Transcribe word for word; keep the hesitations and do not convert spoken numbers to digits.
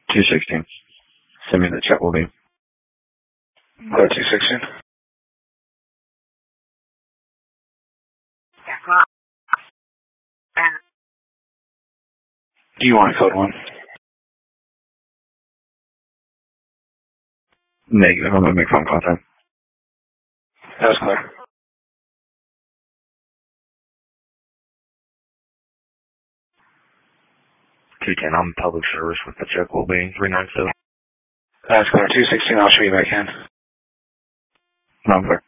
two sixteen. Send me the check will be. Clear two sixteen. Do you want code one? Negative. I'm going to make phone contact. That was clear. two ten. I'm public service with the check will be three nine seven. That's clear. two sixteen. I'll show you back in. No, I'm clear.